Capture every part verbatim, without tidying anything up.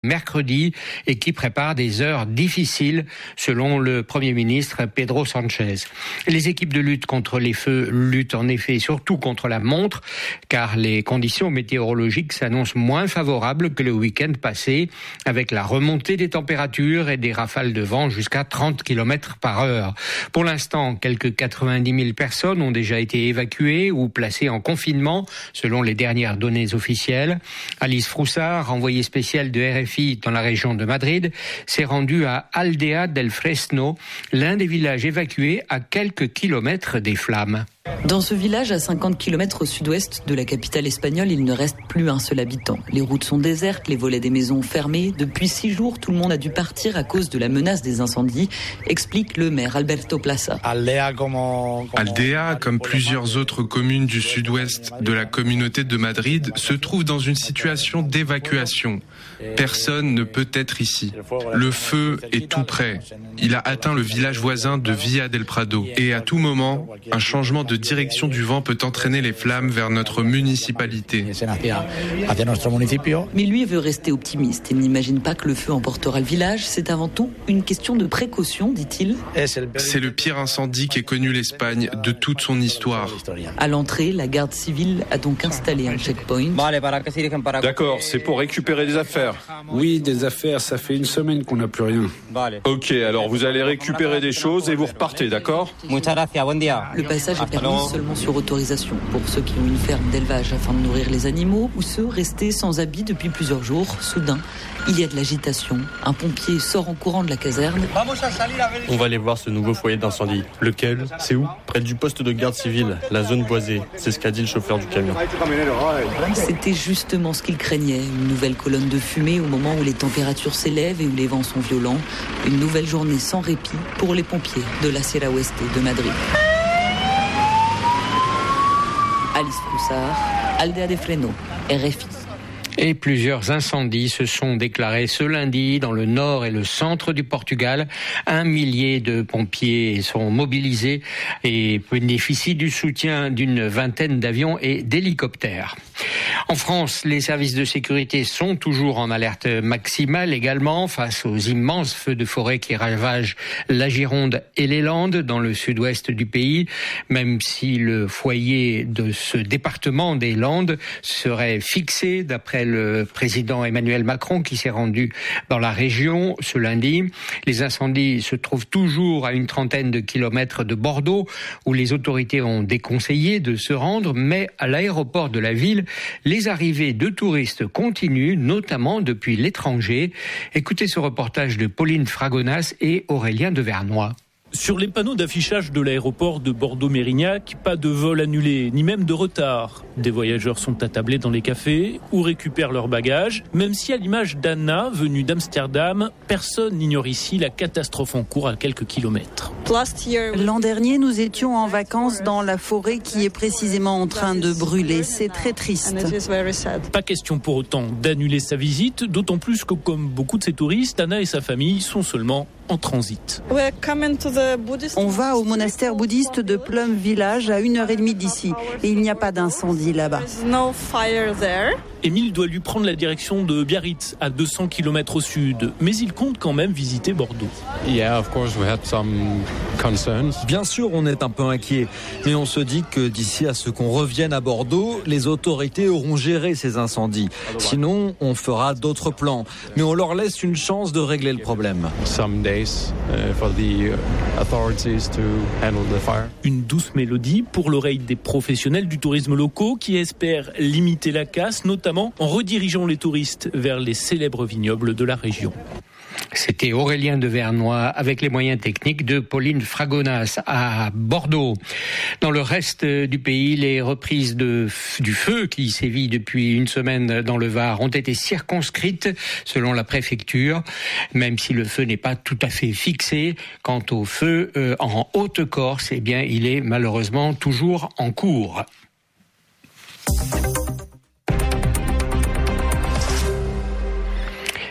mercredi et qui prépare des heures difficiles selon le Premier ministre Pedro Sánchez. Les équipes de lutte contre les feux luttent en effet surtout contre la montre car les conditions météorologiques s'annoncent moins favorables que le week-end passé avec la remontée des températures et des rafales de vent jusqu'à trente kilomètres par heure. Pour l'instant, quelques quatre-vingt-dix mille personnes ont déjà été évacuées ou placées en confinement selon les dernières données officielles. Alice Froussard, envoyée spéciale de R F I dans la région de Madrid, s'est rendue à Aldea del Fresno, l'un des villages évacués à quelques kilomètres des flammes. Dans ce village, à cinquante kilomètres au sud-ouest de la capitale espagnole, il ne reste plus un seul habitant. Les routes sont désertes, les volets des maisons fermés. Depuis six jours, tout le monde a dû partir à cause de la menace des incendies, explique le maire Alberto Plaza. Aldea, comme plusieurs autres communes du sud-ouest de la communauté de Madrid, se trouve dans une situation d'évacuation. Personne ne peut être ici. Le feu est tout près. Il a atteint le village voisin de Villa del Prado. Et à tout moment, un changement de direction du vent peut entraîner les flammes vers notre municipalité. Mais lui veut rester optimiste. Il n'imagine pas que le feu emportera le village. C'est avant tout une question de précaution, dit-il. C'est le pire incendie qu'ait connu l'Espagne de toute son histoire. À l'entrée, la garde civile a donc installé un checkpoint. D'accord, c'est pour récupérer des affaires. Oui, des affaires, ça fait une semaine qu'on n'a plus rien. Ok, alors vous allez récupérer des choses et vous repartez, d'accord ? Le passage est permis seulement sur autorisation pour ceux qui ont une ferme d'élevage afin de nourrir les animaux ou ceux restés sans habit depuis plusieurs jours. Soudain, il y a de l'agitation. Un pompier sort en courant de la caserne. On va aller voir ce nouveau foyer d'incendie. Lequel ? C'est où ? Près du poste de garde civile, la zone boisée. C'est ce qu'a dit le chauffeur du camion. C'était justement ce qu'il craignait. Une nouvelle colonne de fumée au moment où les températures s'élèvent et où les vents sont violents. Une nouvelle journée sans répit pour les pompiers de la Sierra Oeste de Madrid. Alice Froussard, Aldea del Fresno, R F I. Et plusieurs incendies se sont déclarés ce lundi dans le nord et le centre du Portugal. Un millier de pompiers sont mobilisés et bénéficient du soutien d'une vingtaine d'avions et d'hélicoptères. En France, les services de sécurité sont toujours en alerte maximale également face aux immenses feux de forêt qui ravagent la Gironde et les Landes dans le sud-ouest du pays, même si le foyer de ce département des Landes serait fixé d'après le président Emmanuel Macron qui s'est rendu dans la région ce lundi. Les incendies se trouvent toujours à une trentaine de kilomètres de Bordeaux où les autorités ont déconseillé de se rendre, mais à l'aéroport de la ville, les arrivées de touristes continuent, notamment depuis l'étranger. Écoutez ce reportage de Pauline Fragonas et Aurélien Devernois. Sur les panneaux d'affichage de l'aéroport de Bordeaux-Mérignac, pas de vol annulé, ni même de retard. Des voyageurs sont attablés dans les cafés ou récupèrent leurs bagages. Même si à l'image d'Anna, venue d'Amsterdam, personne n'ignore ici la catastrophe en cours à quelques kilomètres. L'an dernier, nous étions en vacances dans la forêt qui est précisément en train de brûler. C'est très triste. Pas question pour autant d'annuler sa visite, d'autant plus que comme beaucoup de ces touristes, Anna et sa famille sont seulement en transit. On va au monastère bouddhiste de Plum Village à une heure et demie d'ici et il n'y a pas d'incendie là-bas. Émile doit lui prendre la direction de Biarritz, à deux cents kilomètres au sud, mais il compte quand même visiter Bordeaux. Bien sûr, on est un peu inquiet, mais on se dit que d'ici à ce qu'on revienne à Bordeaux, les autorités auront géré ces incendies. Sinon, on fera d'autres plans, mais on leur laisse une chance de régler le problème. Une douce mélodie pour l'oreille des professionnels du tourisme locaux qui espèrent limiter la casse, notamment en redirigeant les touristes vers les célèbres vignobles de la région. C'était Aurélien Devernois avec les moyens techniques de Pauline Fragonas à Bordeaux. Dans le reste du pays, les reprises de, du feu qui sévit depuis une semaine dans le Var ont été circonscrites selon la préfecture, même si le feu n'est pas tout à fait fixé. Quant au feu euh, en Haute-Corse, eh bien, il est malheureusement toujours en cours.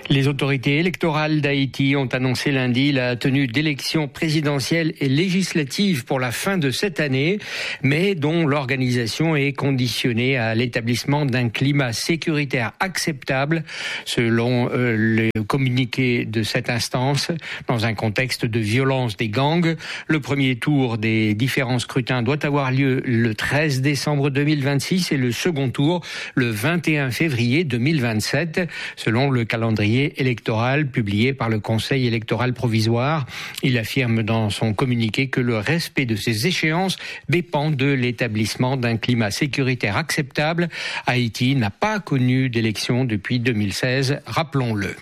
Les autorités électorales d'Haïti ont annoncé lundi la tenue d'élections présidentielles et législatives pour la fin de cette année, mais dont l'organisation est conditionnée à l'établissement d'un climat sécuritaire acceptable, selon euh, le communiqué de cette instance, dans un contexte de violence des gangs. Le premier tour des différents scrutins doit avoir lieu le treize décembre deux mille vingt-six et le second tour le vingt et un février deux mille vingt-sept, selon le calendrier électoral publié par le Conseil électoral provisoire. Il affirme dans son communiqué que le respect de ces échéances dépend de l'établissement d'un climat sécuritaire acceptable. Haïti n'a pas connu d'élection depuis deux mille seize, rappelons-le.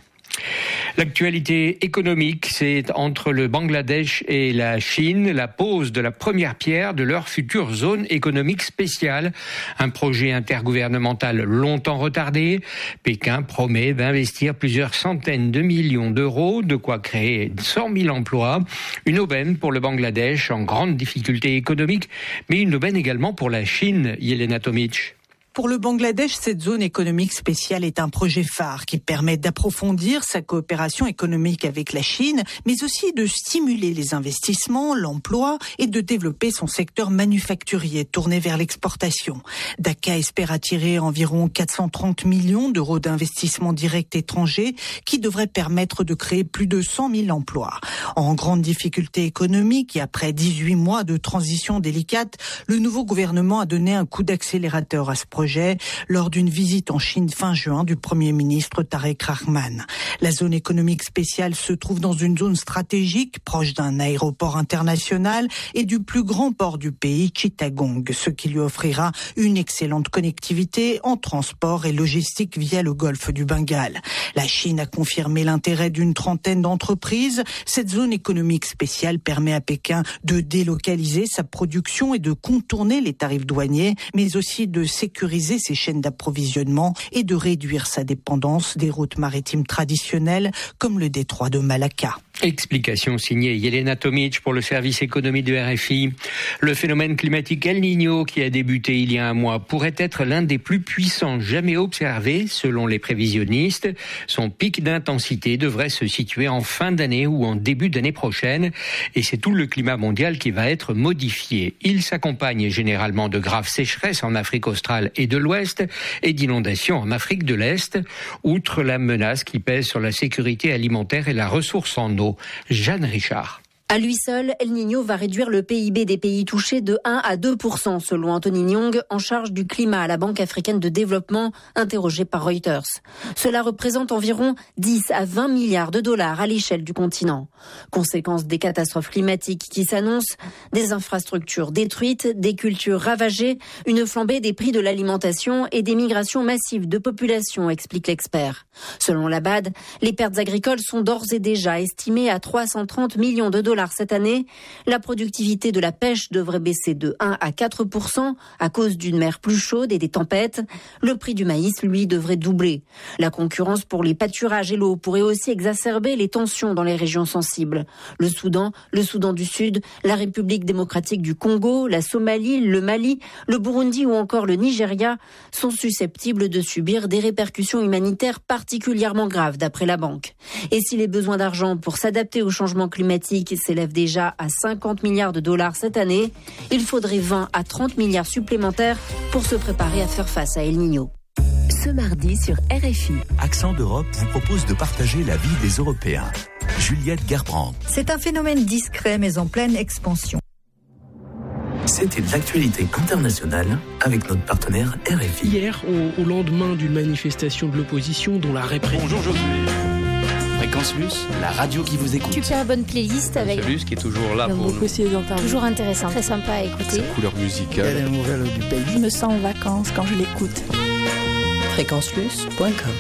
L'actualité économique, c'est entre le Bangladesh et la Chine, la pose de la première pierre de leur future zone économique spéciale. Un projet intergouvernemental longtemps retardé. Pékin promet d'investir plusieurs centaines de millions d'euros, de quoi créer cent mille emplois. Une aubaine pour le Bangladesh en grande difficulté économique, mais une aubaine également pour la Chine, Yelena Tomic. Pour le Bangladesh, cette zone économique spéciale est un projet phare qui permet d'approfondir sa coopération économique avec la Chine, mais aussi de stimuler les investissements, l'emploi et de développer son secteur manufacturier tourné vers l'exportation. Dhaka espère attirer environ quatre cent trente millions d'euros d'investissements directs étrangers qui devraient permettre de créer plus de cent mille emplois. En grande difficulté économique et après dix-huit mois de transition délicate, le nouveau gouvernement a donné un coup d'accélérateur à ce projet lors d'une visite en Chine fin juin du Premier ministre Tariq Rahman. La zone économique spéciale se trouve dans une zone stratégique proche d'un aéroport international et du plus grand port du pays, Chittagong, ce qui lui offrira une excellente connectivité en transport et logistique via le golfe du Bengale. La Chine a confirmé l'intérêt d'une trentaine d'entreprises. Cette zone économique spéciale permet à Pékin de délocaliser sa production et de contourner les tarifs douaniers, mais aussi de sécuriser ses chaînes d'approvisionnement et de réduire sa dépendance des routes maritimes traditionnelles comme le détroit de Malacca. Explication signée Yelena Tomic pour le service économie de R F I. Le phénomène climatique El Niño qui a débuté il y a un mois pourrait être l'un des plus puissants jamais observés selon les prévisionnistes. Son pic d'intensité devrait se situer en fin d'année ou en début d'année prochaine et c'est tout le climat mondial qui va être modifié. Il s'accompagne généralement de graves sécheresses en Afrique australe et de l'Ouest et d'inondations en Afrique de l'Est, outre la menace qui pèse sur la sécurité alimentaire et la ressource en eau. Jeanne Richard. À lui seul, El Niño va réduire le P I B des pays touchés de un à deux pour cent, selon Anthony Nyong, en charge du climat à la Banque africaine de développement, interrogé par Reuters. Cela représente environ dix à vingt milliards de dollars à l'échelle du continent. Conséquence des catastrophes climatiques qui s'annoncent, des infrastructures détruites, des cultures ravagées, une flambée des prix de l'alimentation et des migrations massives de population, explique l'expert. Selon la B A D, les pertes agricoles sont d'ores et déjà estimées à trois cent trente millions de dollars cette année. La productivité de la pêche devrait baisser de un à quatre pour cent à cause d'une mer plus chaude et des tempêtes. Le prix du maïs, lui, devrait doubler. La concurrence pour les pâturages et l'eau pourrait aussi exacerber les tensions dans les régions sensibles. Le Soudan, le Soudan du Sud, la République démocratique du Congo, la Somalie, le Mali, le Burundi ou encore le Nigeria sont susceptibles de subir des répercussions humanitaires particulièrement graves d'après la banque. Et si les besoins d'argent pour s'adapter au changement climatique s'élève déjà à cinquante milliards de dollars cette année, il faudrait vingt à trente milliards supplémentaires pour se préparer à faire face à El Niño. Ce mardi sur R F I, Accent d'Europe vous propose de partager la vie des Européens. Juliette Gerbrandt. C'est un phénomène discret mais en pleine expansion. C'était l'actualité internationale avec notre partenaire R F I. Hier, au, au lendemain d'une manifestation de l'opposition dont la répression... Bonjour, je suis... Fréquence Plus, la radio qui vous écoute. Super bonne playlist avec Plus qui est toujours là pour nous. Aussi toujours intéressant, très sympa à écouter. Sa couleur musicale. Il y a des nouvelles du pays. Je me sens en vacances quand je l'écoute. fréquence plus point com.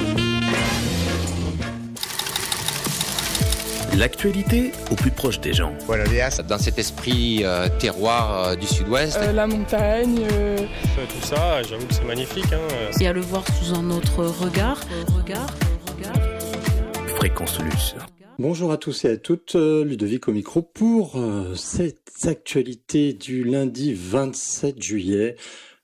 L'actualité au plus proche des gens. Voilà, dans cet esprit euh, terroir euh, du sud-ouest. Euh, la montagne. Euh... Tout ça, j'avoue que c'est magnifique. Hein. Et à le voir sous un autre regard. regard, regard. Fréquence Plus. Bonjour à tous et à toutes, Ludovic au micro pour euh, cette actualité du lundi vingt-sept juillet.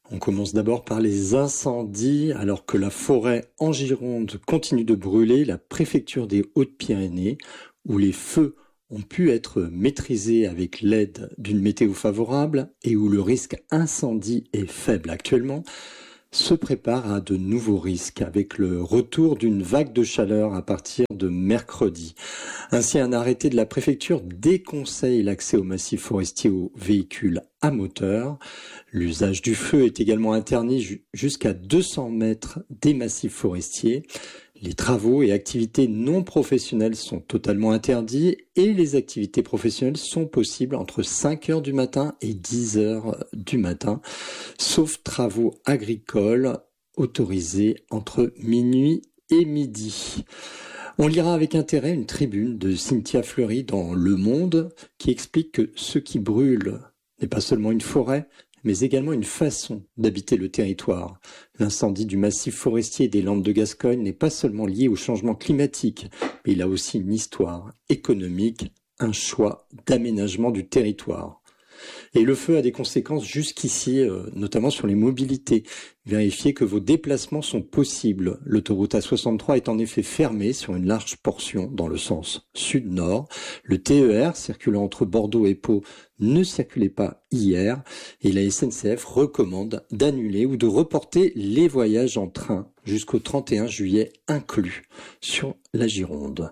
On commence d'abord par les incendies. Alors que la forêt en Gironde continue de brûler, la préfecture des Hautes-Pyrénées, où les feux ont pu être maîtrisés avec l'aide d'une météo favorable et où le risque incendie est faible actuellement, se prépare à de nouveaux risques avec le retour d'une vague de chaleur à partir de mercredi. Ainsi, un arrêté de la préfecture déconseille l'accès au massif forestier aux véhicules à moteur. L'usage du feu est également interdit jusqu'à deux cents mètres des massifs forestiers. Les travaux et activités non professionnelles sont totalement interdits et les activités professionnelles sont possibles entre cinq heures du matin et dix heures du matin, sauf travaux agricoles autorisés entre minuit et midi. On lira avec intérêt une tribune de Cynthia Fleury dans Le Monde qui explique que ce qui brûle n'est pas seulement une forêt, mais également une façon d'habiter le territoire. L'incendie du massif forestier des Landes de Gascogne n'est pas seulement lié au changement climatique, mais il a aussi une histoire économique, un choix d'aménagement du territoire. Et le feu a des conséquences jusqu'ici, euh, notamment sur les mobilités. Vérifiez que vos déplacements sont possibles. L'autoroute A soixante-trois est en effet fermée sur une large portion dans le sens sud-nord. Le T E R circulant entre Bordeaux et Pau ne circulait pas hier et la S N C F recommande d'annuler ou de reporter les voyages en train jusqu'au trente et un juillet inclus sur la Gironde.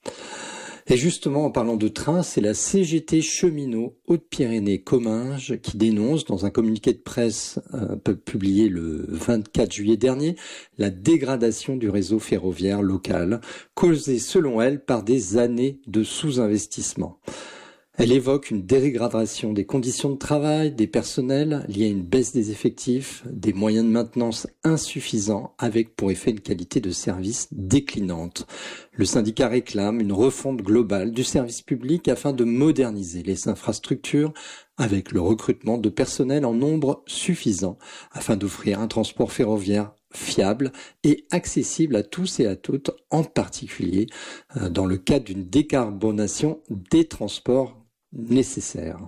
Et justement, en parlant de train, c'est la C G T Cheminots Hautes-Pyrénées-Comminges qui dénonce dans un communiqué de presse euh, publié le vingt-quatre juillet dernier la dégradation du réseau ferroviaire local, causée selon elle par des années de sous-investissement. Elle évoque une dégradation des conditions de travail, des personnels liés à une baisse des effectifs, des moyens de maintenance insuffisants avec pour effet une qualité de service déclinante. Le syndicat réclame une refonte globale du service public afin de moderniser les infrastructures avec le recrutement de personnel en nombre suffisant afin d'offrir un transport ferroviaire fiable et accessible à tous et à toutes, en particulier dans le cadre d'une décarbonation des transports nécessaire.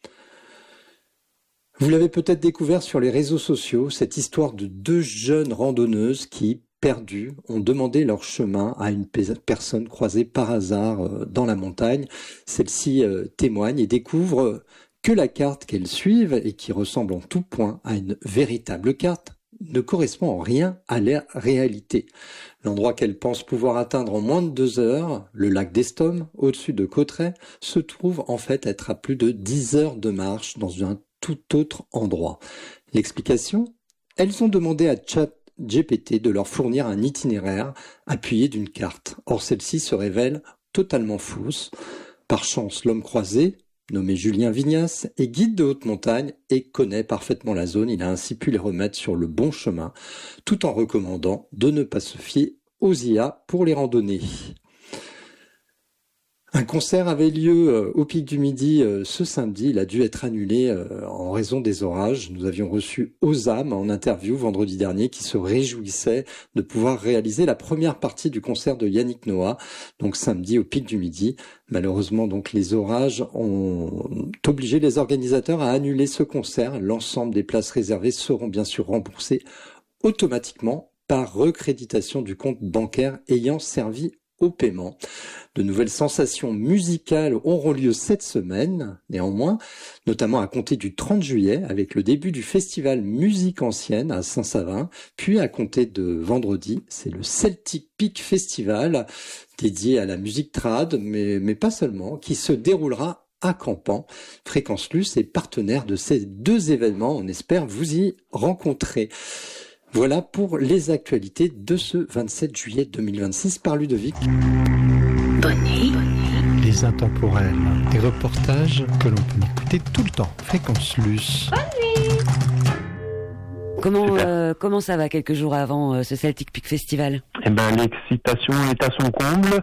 Vous l'avez peut-être découvert sur les réseaux sociaux, cette histoire de deux jeunes randonneuses qui, perdues, ont demandé leur chemin à une personne croisée par hasard dans la montagne. Celle-ci témoigne et découvre que la carte qu'elles suivent et qui ressemble en tout point à une véritable carte ne correspond en rien à la réalité. L'endroit qu'elle pense pouvoir atteindre en moins de deux heures, le lac d'Estom, au-dessus de Cauterets, se trouve en fait être à plus de dix heures de marche dans un tout autre endroit. L'explication ? Elles ont demandé à ChatGPT de leur fournir un itinéraire appuyé d'une carte. Or, celle-ci se révèle totalement fausse. Par chance, l'homme croisé, nommé Julien Vignas, est guide de haute montagne et connaît parfaitement la zone. Il a ainsi pu les remettre sur le bon chemin, tout en recommandant de ne pas se fier aux I A pour les randonnées. Un concert avait lieu au Pic du Midi ce samedi. Il a dû être annulé en raison des orages. Nous avions reçu Ozam en interview vendredi dernier qui se réjouissait de pouvoir réaliser la première partie du concert de Yannick Noah, donc samedi au Pic du Midi. Malheureusement, donc, les orages ont obligé les organisateurs à annuler ce concert. L'ensemble des places réservées seront bien sûr remboursées automatiquement par recréditation du compte bancaire ayant servi au paiement. De nouvelles sensations musicales auront lieu cette semaine, néanmoins, notamment à compter du trente juillet avec le début du festival Musique Ancienne à Saint-Savin, puis à compter de vendredi, c'est le Celtic Peak Festival dédié à la musique trad, mais, mais pas seulement, qui se déroulera à Campan. Fréquence Luce est partenaire de ces deux événements, on espère vous y rencontrer. Voilà pour les actualités de ce vingt-sept juillet deux mille vingt-six par Ludovic. Bonne nuit. Les intemporels, des reportages que l'on peut écouter tout le temps. Fréquence Luce. Bonne nuit. Comment, euh, comment ça va quelques jours avant euh, ce Celtic Peak Festival ? Eh ben, l'excitation est à son comble.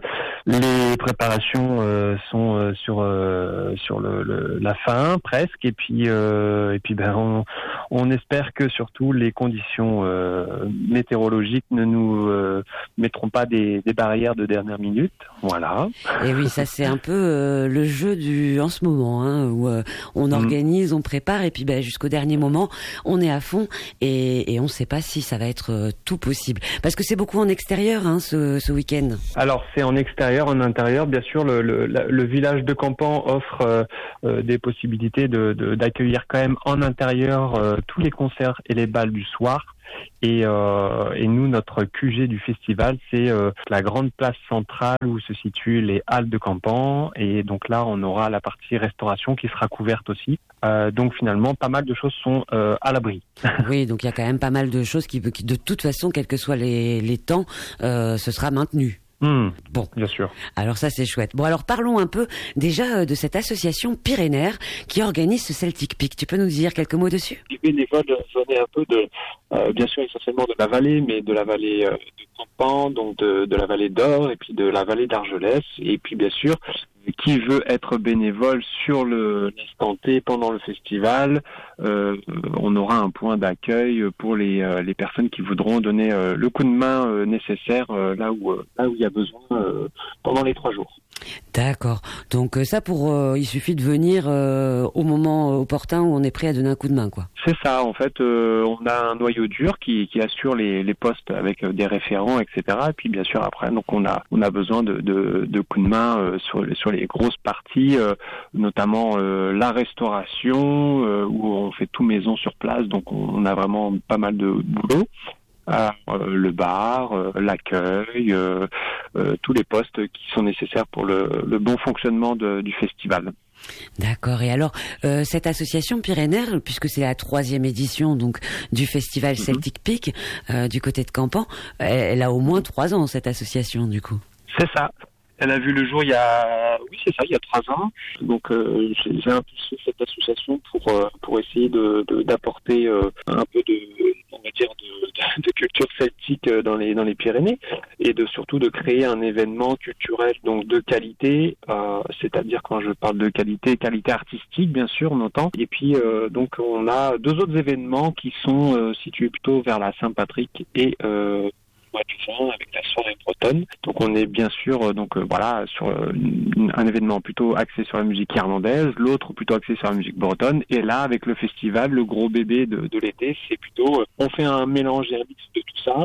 Les préparations euh, sont euh, sur euh, sur le, le, la fin presque, et puis euh, et puis ben on, on espère que surtout les conditions euh, météorologiques ne nous euh, mettront pas des, des barrières de dernière minute. Voilà. Et oui, ça c'est un peu euh, le jeu du en ce moment, hein, où euh, on organise, mmh. on prépare, et puis ben jusqu'au dernier moment, on est à fond, et, et on ne sait pas si ça va être euh, tout possible, parce que c'est beaucoup en extérieur, hein, ce, ce week-end. Alors c'est en extérieur. En intérieur, bien sûr, le, le, le village de Campan offre euh, euh, des possibilités de, de, d'accueillir quand même en intérieur euh, tous les concerts et les bals du soir. Et, euh, et nous, notre Q G du festival, c'est euh, la grande place centrale où se situent les halles de Campan. Et donc là, on aura la partie restauration qui sera couverte aussi. Euh, donc finalement, pas mal de choses sont euh, à l'abri. Oui, donc il y a quand même pas mal de choses qui, qui de toute façon, quels que soient les, les temps, euh, ce sera maintenu. Mmh, bon, bien sûr. Alors ça c'est chouette. Bon, alors parlons un peu déjà de cette association Pyrénéer qui organise ce Celtic Peak. Tu peux nous dire quelques mots dessus? Les bénévoles venaient un peu de, euh, bien sûr essentiellement de la vallée, mais de la vallée euh, de Campan, donc de, de la vallée d'Or et puis de la vallée d'Argelès, et puis bien sûr qui veut être bénévole sur le l'instant T pendant le festival, euh, on aura un point d'accueil pour les euh, les personnes qui voudront donner euh, le coup de main euh, nécessaire euh, là où euh, là où il y a besoin euh, pendant les trois jours. D'accord. Donc ça, pour euh, il suffit de venir euh, au moment opportun où on est prêt à donner un coup de main, quoi. C'est ça. En fait, euh, on a un noyau dur qui, qui assure les, les postes avec des référents, et cetera. Et puis bien sûr après, donc on a on a besoin de de, de coups de main euh, sur sur les grosses parties, euh, notamment euh, la restauration euh, où on fait tout maison sur place. Donc on, on a vraiment pas mal de boulot. Euh, le bar, euh, l'accueil, euh, euh, tous les postes qui sont nécessaires pour le, le bon fonctionnement de, du festival. D'accord. Et alors, euh, cette association Pyrénéer, puisque c'est la troisième édition donc du festival mm-hmm. Celtic Peak euh, du côté de Campan, elle, elle a au moins trois ans, cette association, du coup. C'est ça. Elle a vu le jour il y a, oui c'est ça, il y a trois ans. Donc euh, j'ai, j'ai impulsé cette association pour euh, pour essayer de, de d'apporter euh, un peu de, on va dire de, de, de culture celtique dans les dans les Pyrénées, et de surtout de créer un événement culturel donc de qualité. Euh, c'est-à-dire, quand je parle de qualité, qualité artistique bien sûr on entend. Et puis euh, donc on a deux autres événements qui sont euh, situés plutôt vers la Saint-Patrick et euh, avec la soirée bretonne. Donc on est bien sûr donc euh, voilà sur euh, un événement plutôt axé sur la musique irlandaise, l'autre plutôt axé sur la musique bretonne, et là avec le festival, le gros bébé de, de l'été, c'est plutôt euh, on fait un mélange et un mix de tout ça.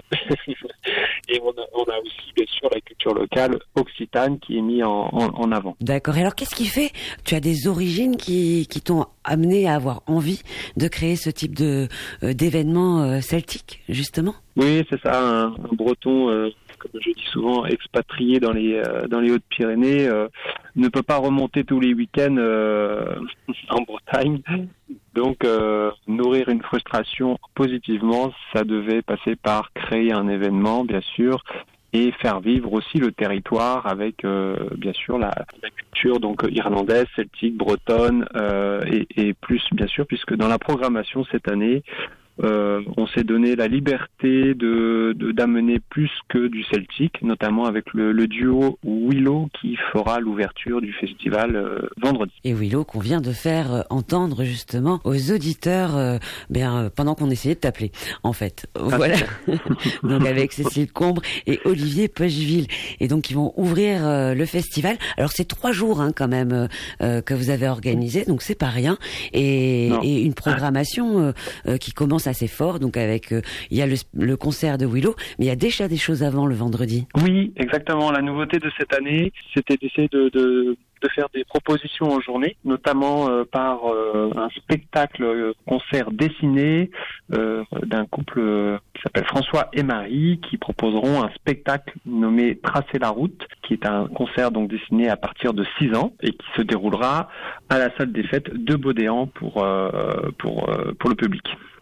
Et on a, on a aussi bien sûr la culture locale occitane qui est mise en, en, en avant. D'accord. Et alors qu'est-ce qui fait, tu as des origines qui, qui t'ont amené à avoir envie de créer ce type de euh, d'événement euh, celtique justement? Oui, c'est ça, un, un breton, euh, comme je dis souvent, expatrié dans les euh, dans les Hautes-Pyrénées, euh, ne peut pas remonter tous les week-ends euh, en Bretagne. Donc, euh, nourrir une frustration positivement, ça devait passer par créer un événement, bien sûr, et faire vivre aussi le territoire avec, euh, bien sûr, la, la culture donc irlandaise, celtique, bretonne, euh, et, et plus, bien sûr, puisque dans la programmation cette année, Euh, on s'est donné la liberté de, de d'amener plus que du celtique, notamment avec le, le duo Willow qui fera l'ouverture du festival euh, vendredi. Et Willow qu'on vient de faire euh, entendre justement aux auditeurs euh, bien, euh, pendant qu'on essayait de t'appeler, en fait. Ah, voilà. Donc avec Cécile Combre et Olivier Pocheville. Et donc ils vont ouvrir euh, le festival. Alors c'est trois jours hein, quand même euh, que vous avez organisé, donc c'est pas rien. Et, et une programmation euh, euh, qui commence assez fort, donc avec euh, il y a le, le concert de Willow, mais il y a déjà des choses avant le vendredi. Oui, exactement. La nouveauté de cette année, c'était d'essayer de, de, de faire des propositions en journée, notamment euh, par euh, un spectacle euh, concert dessiné euh, d'un couple euh, qui s'appelle François et Marie, qui proposeront un spectacle nommé Tracer la route, qui est un concert donc dessiné à partir de six ans et qui se déroulera à la salle des fêtes de Baudéan pour euh, pour euh, pour le public. Voilà.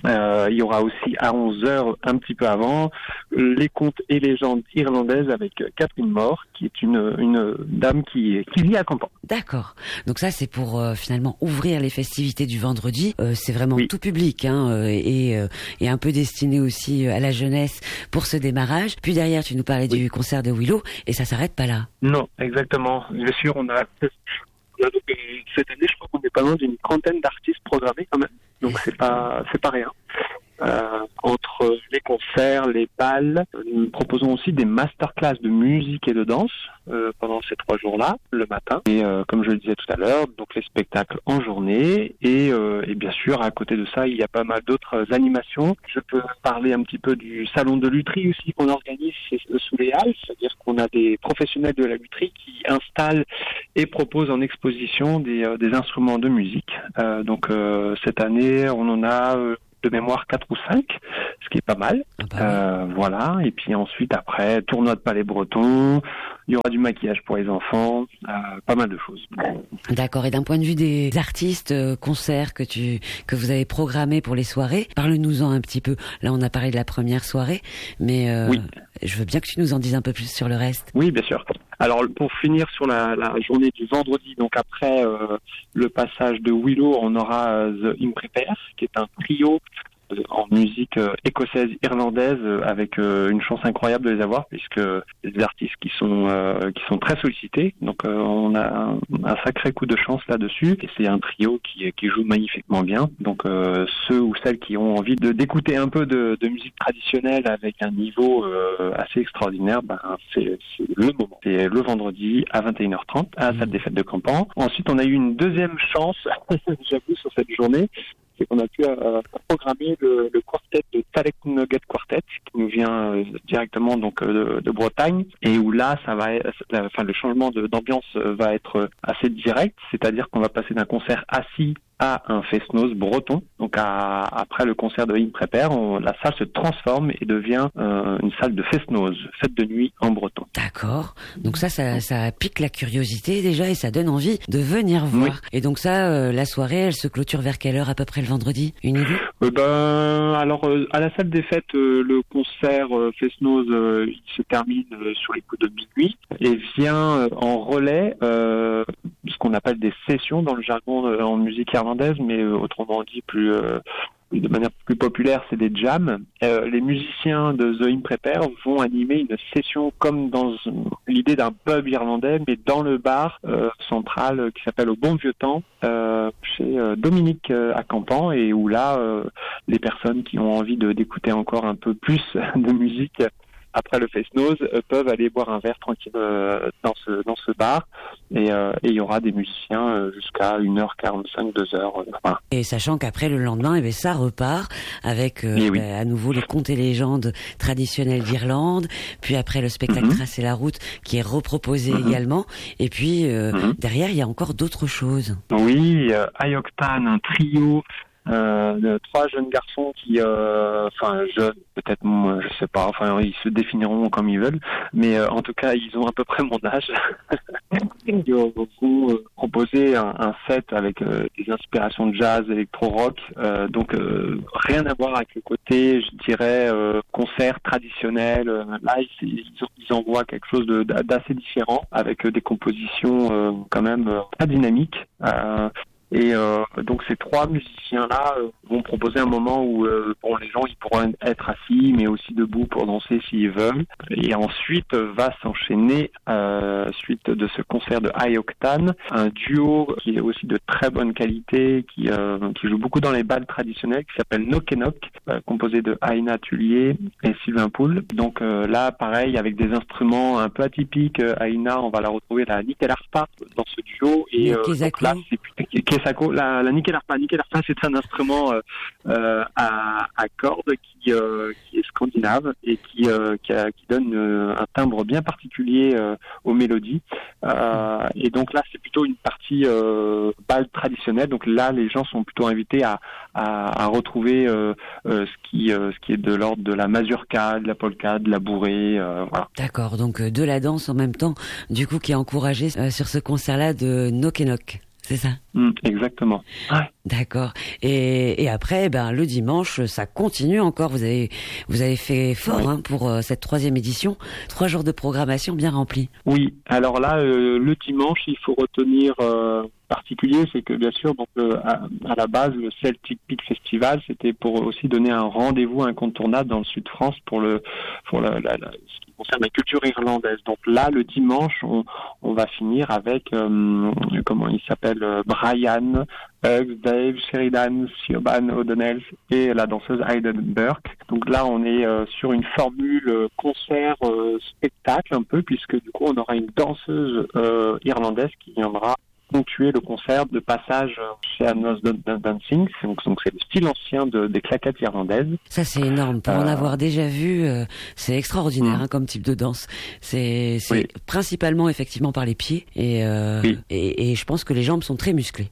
Euh, il y aura aussi à onze heures, un petit peu avant, les contes et légendes irlandaises avec Catherine Moore, qui est une, une dame qui, qui vit à Campan. D'accord. Donc ça, c'est pour euh, finalement ouvrir les festivités du vendredi. Euh, c'est vraiment oui. tout public hein, euh, et, euh, et un peu destiné aussi à la jeunesse pour ce démarrage. Puis derrière, tu nous parlais oui. du concert de Willow et ça s'arrête pas là. Non, exactement. Bien sûr, on a... Donc, euh, cette année, je crois qu'on est pas loin d'une trentaine d'artistes programmés quand même. Donc c'est pas c'est pas rien. Euh, entre les concerts, les balles, nous proposons aussi des masterclass de musique et de danse euh, pendant ces trois jours-là, le matin. Et euh, comme je le disais tout à l'heure, donc les spectacles en journée. Et, euh, et bien sûr, à côté de ça, il y a pas mal d'autres animations. Je peux parler un petit peu du salon de lutherie aussi qu'on organise sous les Halles. C'est-à-dire qu'on a des professionnels de la lutherie qui installent et proposent en exposition des, euh, des instruments de musique. Euh, donc euh, cette année, on en a... Euh, de mémoire quatre ou cinq, ce qui est pas mal. Ah bah euh, oui. Voilà. Et puis ensuite, après, tournoi de palais breton, il y aura du maquillage pour les enfants, euh, pas mal de choses. D'accord. Et d'un point de vue des artistes, euh, concerts que tu que vous avez programmés pour les soirées, parle-nous-en un petit peu. Là, on a parlé de la première soirée, mais euh, oui. je veux bien que tu nous en dises un peu plus sur le reste. Oui, bien sûr. Alors, pour finir sur la, la journée du vendredi, donc après euh, le passage de Willow, on aura euh, The Imprepares, qui est un trio euh, en musique euh, écossaise irlandaise euh, avec euh, une chance incroyable de les avoir puisque des artistes qui sont euh, qui sont très sollicités. Donc euh, on a un, un sacré coup de chance là-dessus et c'est un trio qui qui joue magnifiquement bien. Donc euh, ceux ou celles qui ont envie de d'écouter un peu de, de musique traditionnelle avec un niveau euh, assez extraordinaire, ben c'est, c'est le moment. C'est le vendredi à vingt et une heures trente à la salle des fêtes de Campan. Ensuite, on a eu une deuxième chance, j'avoue, sur cette journée. C'est qu'on a pu euh, programmer le, le quartet de Talek Nugget Quartet qui nous vient euh, directement donc euh, de, de Bretagne et où là ça va être, enfin le changement de, d'ambiance va être assez direct, c'est-à-dire qu'on va passer d'un concert assis à un fest-noz breton. Donc à, après le concert de Imprepares, on, la salle se transforme et devient euh, une salle de fest-noz, fête de nuit en breton. D'accord. Donc ça, ça, ça pique la curiosité déjà et ça donne envie de venir voir. Oui. Et donc ça, euh, la soirée, elle se clôture vers quelle heure à peu près le vendredi? Une idée? euh, Ben alors euh, à la salle des fêtes, euh, le concert euh, fest-noz, euh, il se termine euh, sur les coups de minuit et vient euh, en relais euh, ce qu'on appelle des sessions dans le jargon euh, en musique irlandaise. Mais euh, autrement dit, plus euh, de manière plus populaire, c'est des jams. Euh, les musiciens de The Imprepares vont animer une session comme dans l'idée d'un pub irlandais, mais dans le bar euh, central euh, qui s'appelle Au Bon Vieux Temps, euh, chez euh, Dominique euh, à Campan, et où là, euh, les personnes qui ont envie de, d'écouter encore un peu plus de musique après le fest-noz euh, peuvent aller boire un verre tranquille euh, dans ce dans ce bar et euh, et il y aura des musiciens euh, jusqu'à une heure quarante-cinq, deux heures. Euh, voilà. Et sachant qu'après le lendemain, eh bien, ça repart avec euh, oui. bah, à nouveau les contes et légendes traditionnelles d'Irlande, puis après le spectacle mm-hmm. Tracer la route qui est reproposé mm-hmm. également, et puis euh, mm-hmm. derrière il y a encore d'autres choses. Oui, euh, Ayoktan, un trio Euh, de trois jeunes garçons qui, euh, enfin jeunes, peut-être, je sais pas, enfin ils se définiront comme ils veulent, mais euh, en tout cas ils ont à peu près mon âge. Ils ont beaucoup euh, proposé un, un set avec euh, des inspirations de jazz, électro-rock, euh, donc euh, rien à voir avec le côté, je dirais, euh, concert traditionnel. Là ils, ils, ils envoient quelque chose de, d'assez différent avec euh, des compositions euh, quand même euh, très dynamiques. Euh, Et euh, donc ces trois musiciens-là euh, vont proposer un moment où euh, bon, les gens ils pourront être assis, mais aussi debout pour danser s'ils veulent. Et ensuite euh, va s'enchaîner, euh, suite de ce concert de Ayoktan, un duo qui est aussi de très bonne qualité, qui, euh, qui joue beaucoup dans les balles traditionnelles, qui s'appelle Nokenok, euh, composé de Aina Tullier et Sylvain Poul. Donc euh, là, pareil, avec des instruments un peu atypiques. Euh, Aina, on va la retrouver la nickel harpa dans ce duo. Et euh, donc là, c'est plutôt La, la nickel harpa, nickel harpa, c'est un instrument euh, euh, à, à cordes qui, euh, qui est scandinave et qui, euh, qui, a, qui donne euh, un timbre bien particulier euh, aux mélodies. Euh, et donc là, c'est plutôt une partie euh, balle traditionnelle. Donc là, les gens sont plutôt invités à, à, à retrouver euh, euh, ce qui, euh, ce qui est de l'ordre de la mazurka, de la polka, de la bourrée. Euh, voilà. D'accord. Donc euh, de la danse en même temps, du coup, qui est encouragée euh, sur ce concert-là de Nokenok. c'est ça? Mmh, exactement. Ouais. D'accord. Et, et après, ben le dimanche, ça continue encore. Vous avez vous avez fait fort, hein, pour euh, cette troisième édition. Trois jours de programmation bien remplis. Oui. Alors là, euh, le dimanche, il faut retenir euh, particulier, c'est que bien sûr, donc euh, à, à la base, le Celtic Peak Festival, c'était pour aussi donner un rendez-vous incontournable dans le Sud de France pour le pour la, la, la ce qui concerne la culture irlandaise. Donc là, le dimanche, on, on va finir avec euh, comment il s'appelle, euh, Brian Hughes, Dave Sheridan, Siobhan O'Donnell et la danseuse Hayden Burke. Donc là, on est euh, sur une formule euh, concert euh, spectacle un peu, puisque du coup, on aura une danseuse euh, irlandaise qui viendra ponctuer le concert de passage chez Annos Dancing. Donc, donc c'est le style ancien de, des claquettes irlandaises. Ça, c'est énorme. Pour euh... en avoir déjà vu, euh, c'est extraordinaire, mmh. hein, comme type de danse. C'est, c'est oui. principalement effectivement par les pieds et, euh, oui. et, et je pense que les jambes sont très musclées.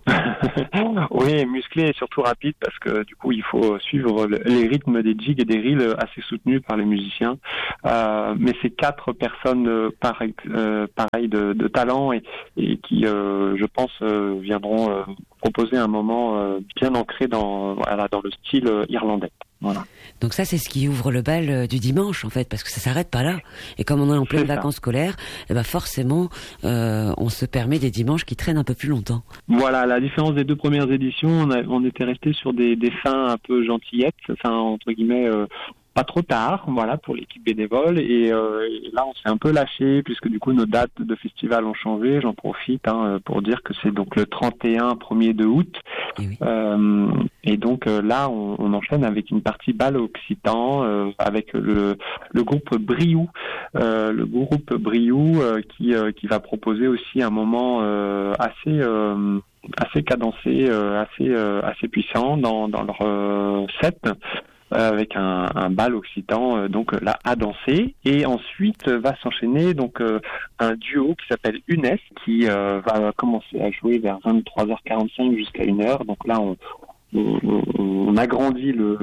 Oui, musclées et surtout rapides, parce que du coup, il faut suivre le, les rythmes des jigs et des reels assez soutenus par les musiciens. Euh, mais c'est quatre personnes pareil, euh, pareil de, de talent et, et qui, euh, je pense, euh, viendront euh, proposer un moment euh, bien ancré dans, voilà, dans le style euh, irlandais. Voilà. Donc ça, c'est ce qui ouvre le bal euh, du dimanche, en fait, parce que ça s'arrête pas là. Et comme on est en pleine vacances scolaires, eh ben forcément, euh, on se permet des dimanches qui traînent un peu plus longtemps. Voilà, la différence des deux premières éditions, on, a, on était resté sur des, des fins un peu gentillettes, enfin entre guillemets. Euh, pas trop tard, voilà, pour l'équipe bénévole, et, euh, et là on s'est un peu lâché puisque du coup nos dates de festival ont changé. J'en profite hein, pour dire que c'est donc le trente et un, premier de août, et, oui. euh, et donc euh, là on, on enchaîne avec une partie bal occitan euh, avec le, le groupe Briou, euh, le groupe Briou euh, qui euh, qui va proposer aussi un moment euh, assez euh, assez cadencé, euh, assez euh, assez puissant dans dans leur euh, set. Avec un, un bal occitan, euh, donc là à danser, et ensuite euh, va s'enchaîner donc euh, un duo qui s'appelle Unes qui euh, va commencer à jouer vers vingt-trois heures quarante-cinq jusqu'à une heure. Donc là on on, on agrandit le,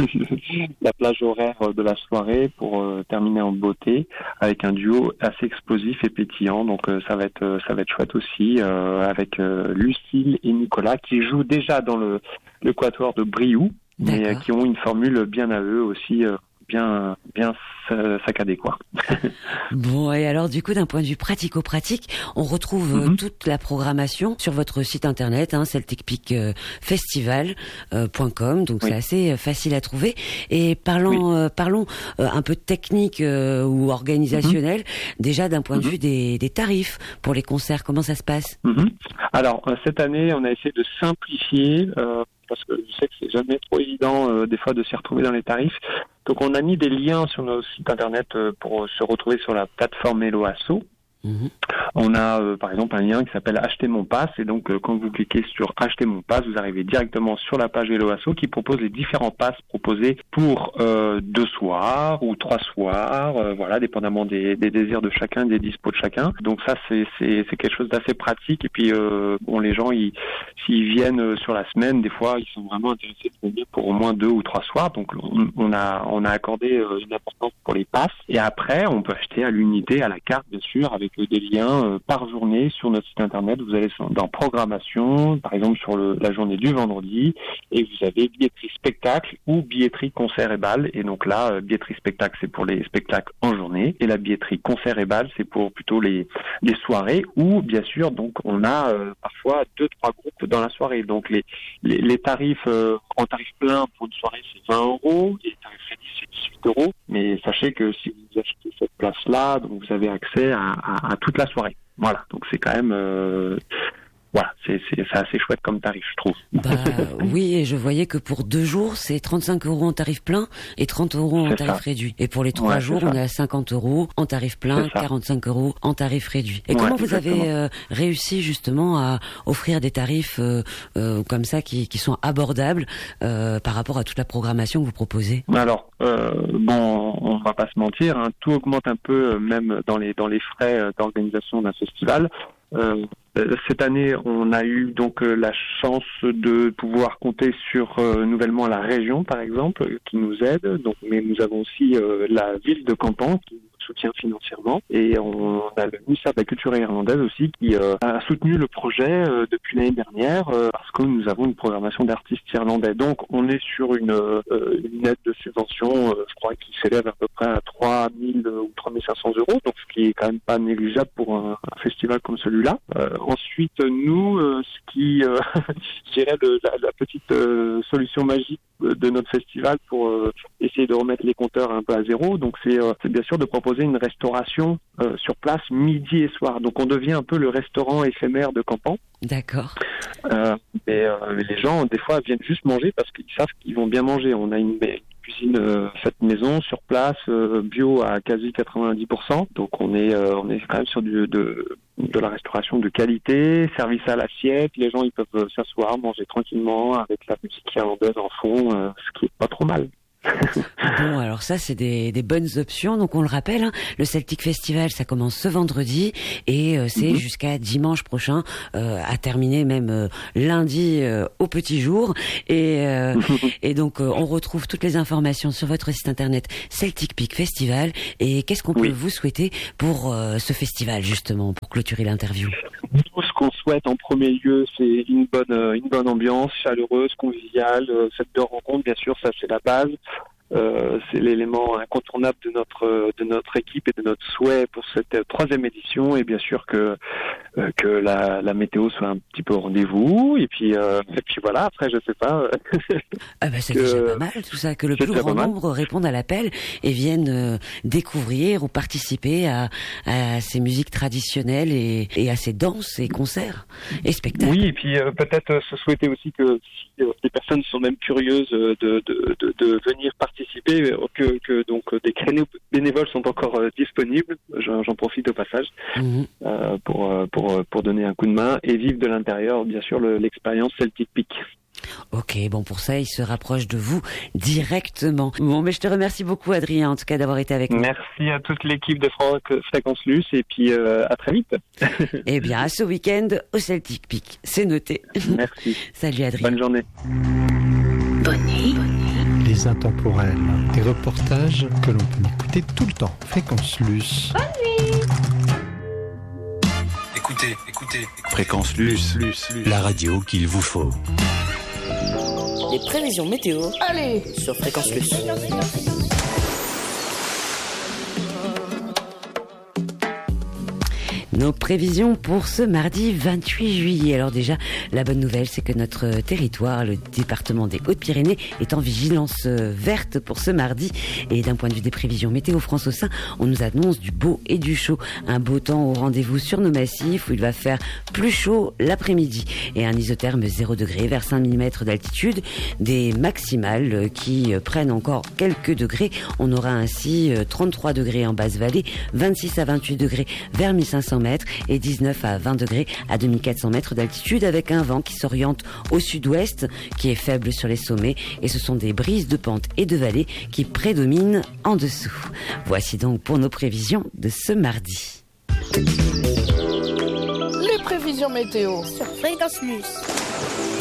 le la plage horaire de la soirée pour euh, terminer en beauté avec un duo assez explosif et pétillant. Donc euh, ça va être euh, ça va être chouette aussi euh, avec euh, Lucille et Nicolas qui jouent déjà dans le le quatuor de Briou. Mais euh, qui ont une formule bien à eux aussi, euh, bien bien saccadée, quoi. Bon, et alors du coup, d'un point de vue pratico-pratique, on retrouve mm-hmm. euh, toute la programmation sur votre site internet, hein, celtic peak festival point com, donc oui. c'est assez facile à trouver. Et parlons, oui. euh, parlons euh, un peu technique euh, ou organisationnel, mm-hmm. déjà d'un point mm-hmm. de vue des, des tarifs pour les concerts, comment ça se passe? mm-hmm. Alors, euh, cette année, on a essayé de simplifier... Euh, parce que je sais que c'est jamais trop évident euh, des fois de s'y retrouver dans les tarifs. Donc on a mis des liens sur nos sites internet euh, pour se retrouver sur la plateforme Helloasso. Mmh. On a euh, par exemple un lien qui s'appelle Acheter mon pass, et donc euh, quand vous cliquez sur Acheter mon pass, vous arrivez directement sur la page Helloasso qui propose les différents passes proposés pour euh, deux soirs ou trois soirs, euh, voilà, dépendamment des, des désirs de chacun, des dispos de chacun. Donc ça c'est c'est, c'est quelque chose d'assez pratique. Et puis euh, bon, les gens ils s'ils viennent sur la semaine, des fois ils sont vraiment intéressés de venir pour au moins deux ou trois soirs. Donc on, on a on a accordé euh, une importance pour les passes. Et après on peut acheter à l'unité, à la carte bien sûr, avec des liens euh, par journée sur notre site internet. Vous allez dans programmation, par exemple sur le, la journée du vendredi, et vous avez billetterie spectacle ou billetterie concert et bal. Et donc là, euh, billetterie spectacle, c'est pour les spectacles en journée, et la billetterie concert et bal, c'est pour plutôt les, les soirées, où bien sûr, donc on a euh, parfois deux, trois groupes dans la soirée. Donc les, les, les tarifs euh, en tarif plein pour une soirée, c'est vingt euros, et tarif réduit, c'est dix-huit euros. Mais sachez que si vous achetez cette place-là, donc vous avez accès à, à, à toute la soirée. Voilà, donc c'est quand même... Euh, voilà, c'est, c'est, c'est assez chouette comme tarif, je trouve. Bah, oui, et je voyais que pour deux jours, c'est trente-cinq euros en tarif plein et trente euros en c'est tarif ça. réduit. Et pour les trois ouais, jours, on est à cinquante euros en tarif plein, quarante-cinq euros en tarif réduit. Et ouais, comment vous exactement. avez euh, réussi justement à offrir des tarifs euh, euh, comme ça qui, qui sont abordables euh, par rapport à toute la programmation que vous proposez? Alors, euh, bon, on va pas se mentir, hein, tout augmente un peu, même dans les dans les frais d'organisation d'un festival. Euh, cette année, on a eu donc euh, la chance de pouvoir compter sur euh, nouvellement la région, par exemple, qui nous aide. Donc, mais nous avons aussi euh, la ville de Campan qui nous soutien financièrement. Et on a le ministère de la Culture irlandaise aussi qui euh, a soutenu le projet euh, depuis l'année dernière euh, parce que nous avons une programmation d'artistes irlandais. Donc on est sur une, euh, une aide de subvention, euh, je crois, qui s'élève à peu près à trois mille ou trois mille cinq cents euros, donc ce qui est quand même pas négligeable pour un, un festival comme celui-là. Euh, ensuite, nous, euh, ce qui, euh, je dirais, le, la, la petite euh, solution magique de notre festival pour euh, essayer de remettre les compteurs un peu à zéro, donc c'est, euh, c'est bien sûr de proposer une restauration euh, sur place midi et soir. Donc on devient un peu le restaurant éphémère de Campan. D'accord. Euh, mais euh, les gens, des fois, viennent juste manger parce qu'ils savent qu'ils vont bien manger. On a une, une cuisine euh, faite maison, sur place, euh, bio à quasi quatre-vingt-dix pour cent. Donc on est, euh, on est quand même sur du, de, de la restauration de qualité, service à l'assiette. Les gens, ils peuvent s'asseoir, manger tranquillement avec la musique irlandaise en fond, euh, ce qui est pas trop mal. Bon, alors ça, c'est des, des bonnes options. Donc, on le rappelle, hein, le Celtic Festival, ça commence ce vendredi et euh, c'est mm-hmm. jusqu'à dimanche prochain, euh, à terminer même euh, lundi euh, au petit jour. Et, euh, et donc, euh, on retrouve toutes les informations sur votre site internet Celtic Peak Festival. Et qu'est-ce qu'on oui. peut vous souhaiter pour euh, ce festival, justement, pour clôturer l'interview? Nous, ce qu'on souhaite en premier lieu, c'est une bonne, une bonne ambiance, chaleureuse, conviviale. Cette de rencontre, bien sûr, ça c'est la base. Euh, c'est l'élément incontournable de notre de notre équipe et de notre souhait pour cette troisième édition, et bien sûr que euh, que la, la météo soit un petit peu au rendez-vous, et puis euh, et puis voilà, après je sais pas. Ah bah c'est que, déjà pas mal tout ça, que le plus grand nombre réponde à l'appel et vienne euh, découvrir ou participer à à ces musiques traditionnelles et et à ces danses et concerts et spectacles. Oui, et puis euh, peut-être se souhaiter aussi que si euh, des personnes sont même curieuses de de de, de venir participer participer, que, que donc des créneaux bénévoles sont encore euh, disponibles. J'en, j'en profite au passage mmh. euh, pour pour pour donner un coup de main et vivre de l'intérieur, bien sûr, le, l'expérience Celtic Peak. Ok, bon pour ça, il se rapproche de vous directement. Bon, mais je te remercie beaucoup, Adrien, en tout cas d'avoir été avec nous. Merci à toute l'équipe de Fréquence Luce et puis euh, à très vite. Eh bien, à ce week-end au Celtic Peak, c'est noté. Merci. Salut, Adrien. Bonne journée. Bonne nuit. Les intemporels, des reportages que l'on peut écouter tout le temps. Fréquence Luce. Bonne nuit. Écoutez, écoutez, Fréquence Luce, Luce, Luce, la radio qu'il vous faut. Les prévisions météo. Allez, sur Fréquence Luce. Nos prévisions pour ce mardi vingt-huit juillet. Alors déjà, la bonne nouvelle, c'est que notre territoire, le département des Hautes-Pyrénées, est en vigilance verte pour ce mardi. Et d'un point de vue des prévisions Météo France au sein, on nous annonce du beau et du chaud. Un beau temps au rendez-vous sur nos massifs où il va faire plus chaud l'après-midi. Et un isotherme zéro degré vers cinq millimètres d'altitude. Des maximales qui prennent encore quelques degrés. On aura ainsi trente-trois degrés en basse vallée, vingt-six à vingt-huit degrés vers mille cinq cents mètres et dix-neuf à vingt degrés à deux mille quatre cents mètres d'altitude, avec un vent qui s'oriente au sud-ouest, qui est faible sur les sommets, et ce sont des brises de pente et de vallée qui prédominent en dessous. Voici donc pour nos prévisions de ce mardi. Les prévisions météo sur Fréquence Luce.